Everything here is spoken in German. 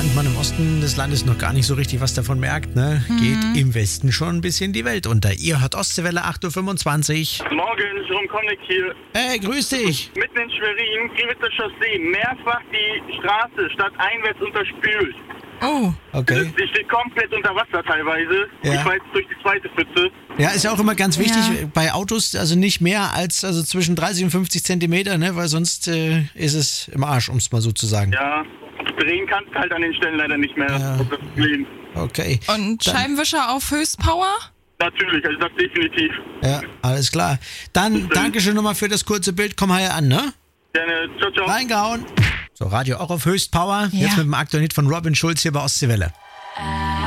während man im Osten des Landes noch gar nicht so richtig was davon merkt, ne, geht im Westen schon ein bisschen die Welt unter. Ihr hört Ostseewelle 8.25 Uhr. Morgen, Jerome Konnick hier. Hey, grüß dich. Mitten in Schwerin, Kriwitzer Chaussee, mehrfach die Straße stadteinwärts unterspült. Oh. Okay. Die steht komplett unter Wasser teilweise. Ja. Ich fahre jetzt durch die zweite Pfütze. Ja, ist ja auch immer ganz wichtig Ja. bei Autos, also nicht mehr als zwischen 30 und 50 Zentimeter, ne, weil sonst ist es im Arsch, um es mal so zu sagen. Ja, drehen kannst du halt an den Stellen leider nicht mehr. Ja. Das ist das Problem. Okay. Und Scheibenwischer auf Höchstpower? Natürlich, also das definitiv. Ja, alles klar. Dann Dankeschön nochmal für das kurze Bild. Komm her an, ne? Gerne. Ciao, ciao. Reingehauen. So, Radio auch auf Höchstpower. Ja. Jetzt mit dem aktuellen Hit von Robin Schulz hier bei Ostseewelle.